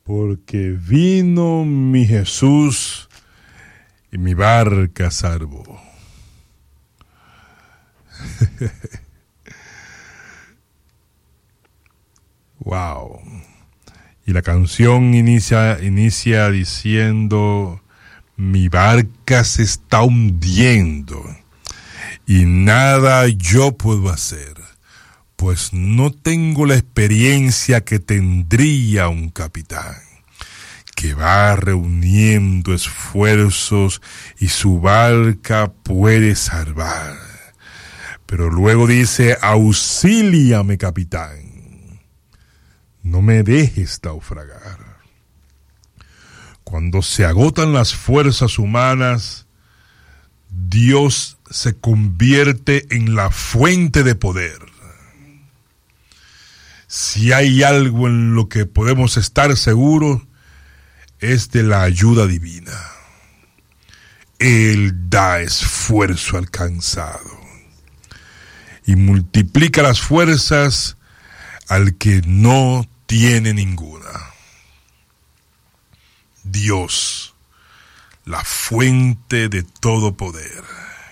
porque vino mi Jesús y mi barca salvó. Wow. Y la canción inicia diciendo: mi barca se está hundiendo y nada yo puedo hacer, pues no tengo la experiencia que tendría un capitán, que va reuniendo esfuerzos y su barca puede salvar. Pero luego dice: auxíliame, capitán, no me dejes naufragar. Cuando se agotan las fuerzas humanas, Dios se convierte en la fuente de poder. Si hay algo en lo que podemos estar seguros, es de la ayuda divina. Él da esfuerzo al cansado y multiplica las fuerzas al que no tiene ninguna. Dios, la fuente de todo poder.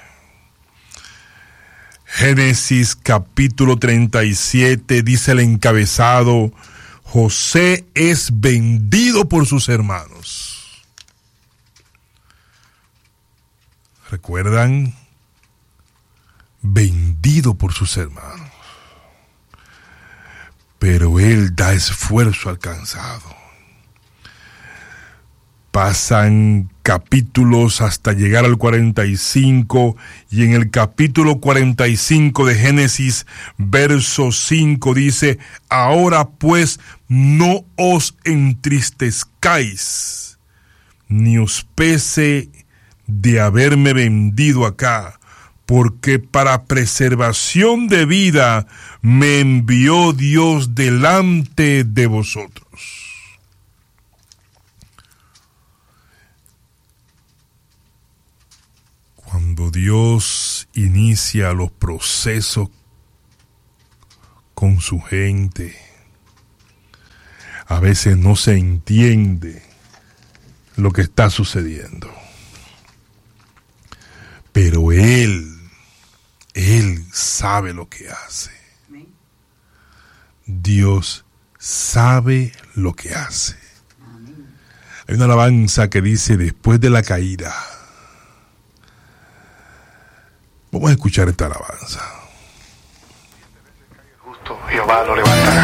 Génesis capítulo 37 dice el encabezado: José es vendido por sus hermanos. ¿Recuerdan? Vendido por sus hermanos. Pero él da esfuerzo al cansado. Pasan capítulos hasta llegar al 45, y en el capítulo 45 de Génesis, verso 5 dice: ahora pues no os entristezcáis, ni os pese de haberme vendido acá, porque para preservación de vida me envió Dios delante de vosotros. Cuando Dios inicia los procesos con su gente, a veces no se entiende lo que está sucediendo. Pero Él sabe lo que hace. Dios sabe lo que hace. Hay una alabanza que dice: después de la caída. Vamos a escuchar esta alabanza. Justo, Jehová lo levantará.